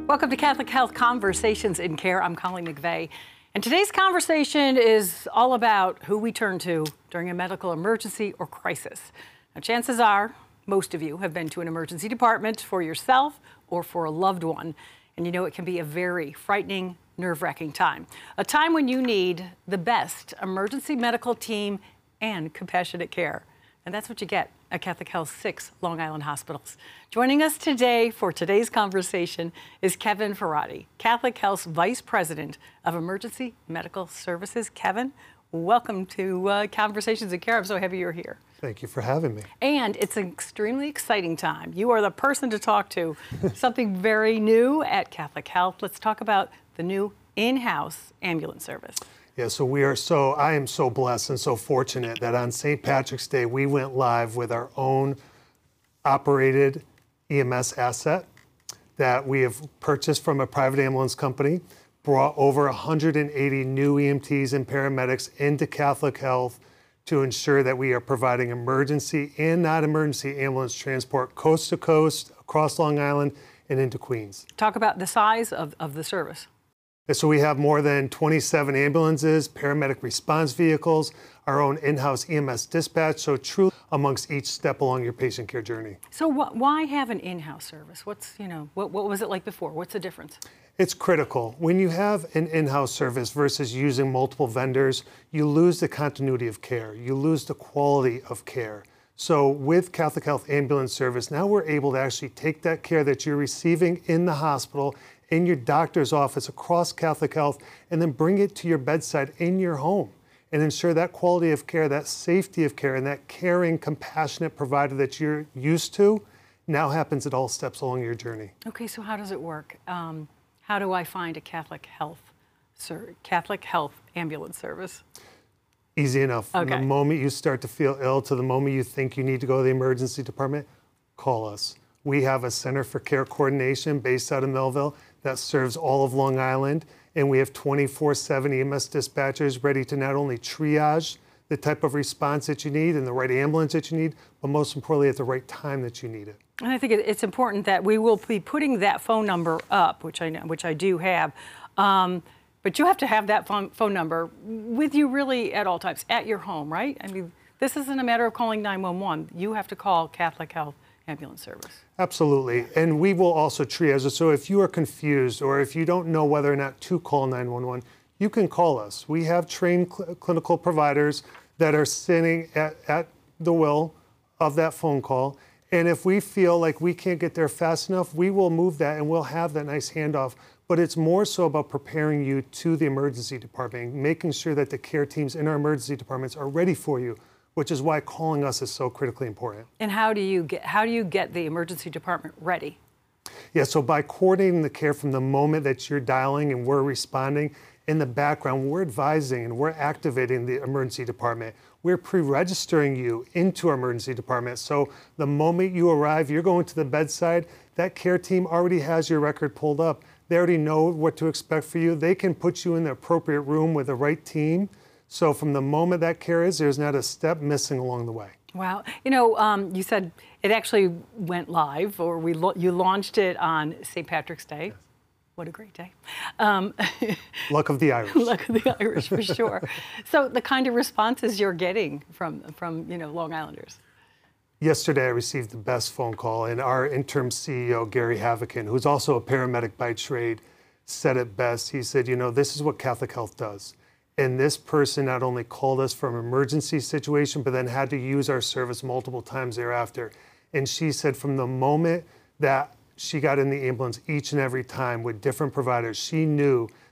Welcome to Catholic Health Conversations in Care. I'm Colleen McVeigh. And today's conversation is all about who we turn to during a medical emergency or crisis. Now, chances are most of you have been to an emergency department for yourself or for a loved one. And you know it can be a very frightening, nerve-wracking time. A time when you need the best emergency medical team and compassionate care. And that's what you get at Catholic Health's 6 Long Island hospitals. Joining us today for today's conversation is Kevin Ferrati, Catholic Health's Vice President of Emergency Medical Services. Kevin, welcome to Conversations in Care. I'm so happy you're here. Thank you for having me. And it's an extremely exciting time. You are the person to talk to. Something very new at Catholic Health. Let's talk about the new in-house ambulance service. Yeah, I am so blessed and so fortunate that on St. Patrick's Day, we went live with our own operated EMS asset that we have purchased from a private ambulance company, brought over 180 new EMTs and paramedics into Catholic Health to ensure that we are providing emergency and non-emergency ambulance transport coast to coast, across Long Island, and into Queens. Talk about the size of the service. So we have more than 27 ambulances, paramedic response vehicles, our own in-house EMS dispatch, so truly amongst each step along your patient care journey. So why have an in-house service? What was it like before? What's the difference? It's critical. When you have an in-house service versus using multiple vendors, you lose the continuity of care. You lose the quality of care. So with Catholic Health Ambulance Service, now we're able to actually take that care that you're receiving in the hospital, in your doctor's office, across Catholic Health, and then bring it to your bedside in your home and ensure that quality of care, that safety of care, and that caring, compassionate provider that you're used to now happens at all steps along your journey. Okay, so how does it work? How do I find a Catholic Health ambulance service? Easy enough. Okay. From the moment you start to feel ill to the moment you think you need to go to the emergency department, call us. We have a Center for Care Coordination based out of Melville that serves all of Long Island, and we have 24/7 EMS dispatchers ready to not only triage the type of response that you need and the right ambulance that you need, but most importantly at the right time that you need it. And I think it's important that we will be putting that phone number up, which I do have. But you have to have that phone number with you really at all times, at your home, right? I mean, this isn't a matter of calling 911. You have to call Catholic Health Ambulance Service. Absolutely, and we will also triage it. So if you are confused or if you don't know whether or not to call 911, you can call us. We have trained clinical providers that are sitting at the will of that phone call. And if we feel like we can't get there fast enough, we will move that and we'll have that nice handoff. But it's more so about preparing you to the emergency department, making sure that the care teams in our emergency departments are ready for you, which is why calling us is so critically important. And how do you get the emergency department ready? Yeah, so by coordinating the care from the moment that you're dialing and we're responding, in the background, we're advising and we're activating the emergency department. We're pre-registering you into our emergency department. So the moment you arrive, you're going to the bedside, that care team already has your record pulled up. They already know what to expect for you. They can put you in the appropriate room with the right team. So from the moment that care is, there's not a step missing along the way. Wow. You know, you said it actually went live, or you launched it on St. Patrick's Day. Yes. What a great day. Luck of the Irish. Luck of the Irish, for sure. So the kind of responses you're getting from Long Islanders. Yesterday, I received the best phone call, and our interim CEO, Gary Havokin, who's also a paramedic by trade, said it best. He said, you know, this is what Catholic Health does. And this person not only called us from an emergency situation, but then had to use our service multiple times thereafter. And she said from the moment that she got in the ambulance each and every time with different providers, she knew